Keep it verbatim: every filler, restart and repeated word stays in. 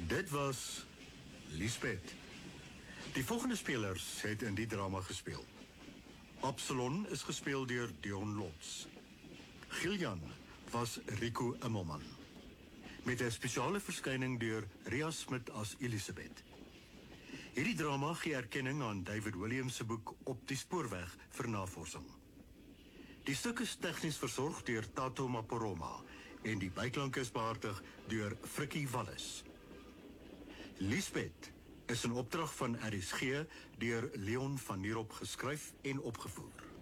Dit was Liesbeth. Die volgende spelers het in die drama gespeel. Absalon is gespeel deur Dion Lots. Giljan was Rico Immelman. Met 'n spesiale verskyning deur Ria Smit as Elisabeth. Hierdie drama gee erkenning aan David Williams se boek Op die spoorweg vir navorsing. Die stuk is tegnies versorg deur Tato Maporoma en die byklank is behartig deur Frikkie Wallis. Liesbeth is 'n opdrag van R S G deur Leon van Nierop geskryf en opgevoer.